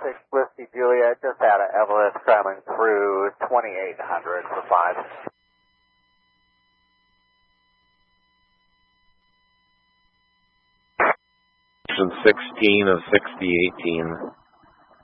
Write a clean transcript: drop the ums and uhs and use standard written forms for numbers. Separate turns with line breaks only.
6 Whiskey Juliet, just out of Evelyn, traveling through 2800 for 5.
16 of 6018.